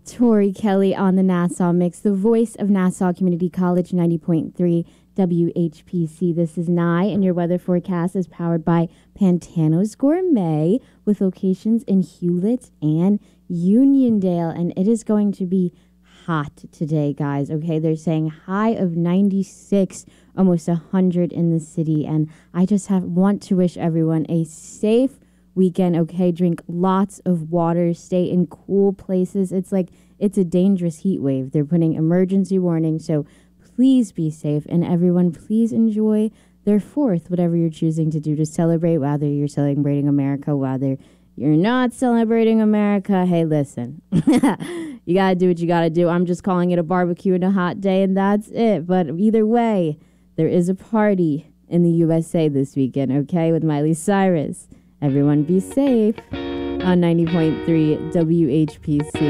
Tori Kelly on the Nassau Mix, the voice of Nassau Community College 90.3 WHPC. This is Nye, and your weather forecast is powered by Pantano's Gourmet with locations in Hewlett and Uniondale. And it is going to be hot today, guys. Okay, they're saying high of 96, almost 100 in the city. And I just want to wish everyone a safe weekend. Okay, drink lots of water, stay in cool places. It's a dangerous heat wave. They're putting emergency warning, so please be safe, and everyone please enjoy their 4th, whatever you're choosing to do to celebrate, whether you're celebrating America, whether you're not celebrating America. Hey, listen, you gotta do what you gotta do. I'm just calling it a barbecue and a hot day, and that's it. But either way, there is a party in the USA this weekend, okay, with Miley Cyrus. Everyone be safe on 90.3 WHPC.